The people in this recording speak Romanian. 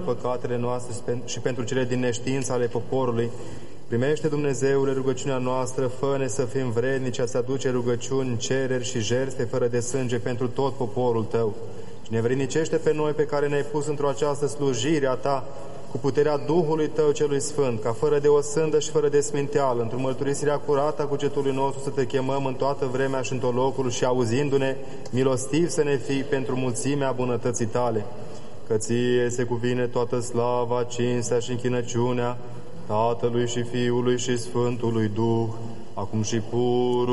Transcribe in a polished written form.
păcatele noastre și pentru cele din neștiință ale poporului. Primește, Dumnezeule, rugăciunea noastră, fă-ne să fim vrednici a-ți aduce rugăciuni, cereri și jertfe fără de sânge pentru tot poporul Tău. Și ne vrednicește pe noi pe care ne-ai pus într-o această slujire a Ta, cu puterea Duhului Tău celui Sfânt, ca fără de o sândă și fără de sminteală, într-o mărturisirea curată a cugetului nostru să Te chemăm în toată vremea și în tot locul și auzindu-ne, milostiv să ne fii pentru mulțimea bunătății Tale. Că Ție se cuvine toată slava, cinstea și închinăciunea Tatălui și Fiului și Sfântului Duh, acum și pur